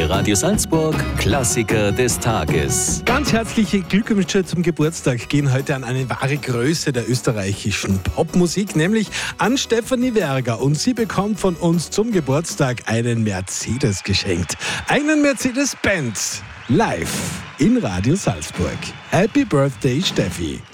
Die Radio Salzburg Klassiker des Tages. Ganz herzliche Glückwünsche zum Geburtstag gehen heute an eine wahre Größe der österreichischen Popmusik, nämlich an Stefanie Werger. Und sie bekommt von uns zum Geburtstag einen Mercedes geschenkt. Einen Mercedes-Benz. Live in Radio Salzburg. Happy Birthday, Steffi.